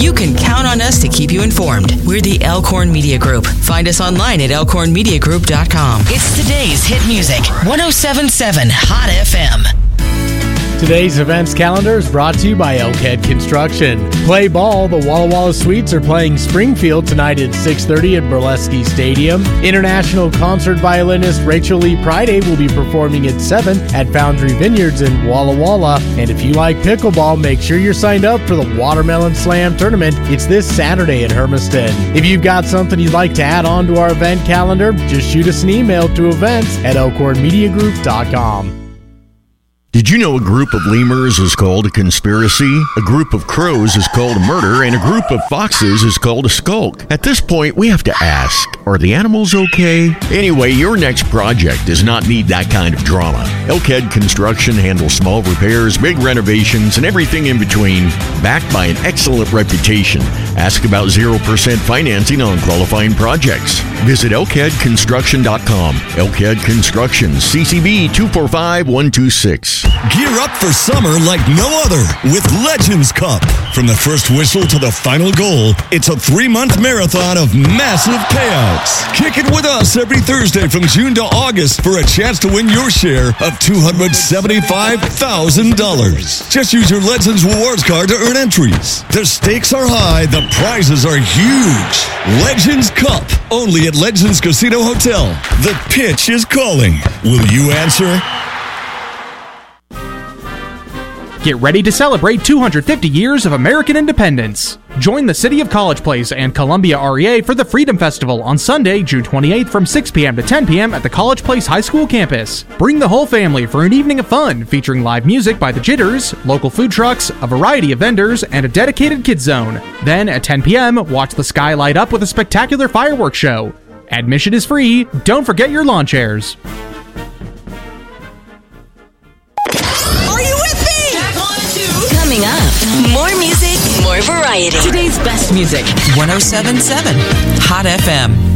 you can count on us to keep you informed. We're the Elkhorn Media Group. Find us online at elkhornmediagroup.com. It's today's hit music, 107.7 Hot FM. Today's events calendar is brought to you by Elkhead Construction. Play ball. The Walla Walla Sweets are playing Springfield tonight at 6:30 at Burleski Stadium. International concert violinist Rachel Lee Priday will be performing at 7 at Foundry Vineyards in Walla Walla. And if you like pickleball, make sure you're signed up for the Watermelon Slam Tournament. It's this Saturday in Hermiston. If you've got something you'd like to add on to our event calendar, just shoot us an email to events@elkhornmediagroup.com. Did you know a group of lemurs is called a conspiracy? A group of crows is called a murder, and a group of foxes is called a skulk? At this point, we have to ask, are the animals okay? Anyway, your next project does not need that kind of drama. Elkhead Construction handles small repairs, big renovations, and everything in between, backed by an excellent reputation. Ask about 0% financing on qualifying projects. Visit elkheadconstruction.com. Elkhead Construction, CCB 245126. Gear up for summer like no other with Legends Cup. From the first whistle to the final goal, it's a 3-month marathon of massive payouts. Kick it with us every Thursday from June to August for a chance to win your share of $275,000. Just use your Legends Rewards card to earn entries. The stakes are high, the prizes are huge. Legends Cup, only at Legends Casino Hotel. The pitch is calling. Will you answer? Get ready to celebrate 250 years of American independence. Join the City of College Place and Columbia REA for the Freedom Festival on Sunday, June 28th from 6 p.m. to 10 p.m. at the College Place High School campus. Bring the whole family for an evening of fun featuring live music by the Jitters, local food trucks, a variety of vendors, and a dedicated kids zone. Then at 10 p.m., watch the sky light up with a spectacular fireworks show. Admission is free. Don't forget your lawn chairs. Coming up, more music, more variety. Today's best music, 107.7 Hot FM.